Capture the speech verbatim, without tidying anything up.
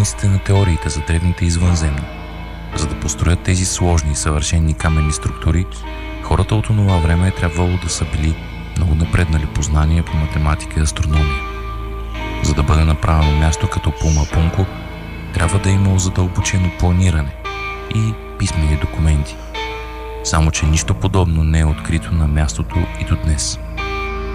границите на теориите за древните извънземни. За да построят тези сложни и съвършени каменни структури, хората от онова време е трябвало да са били много напреднали познания по математика и астрономия. За да бъде направено място като Пума Пунко, трябва да е имало задълбочено планиране и писмени документи. Само че нищо подобно не е открито на мястото и до днес.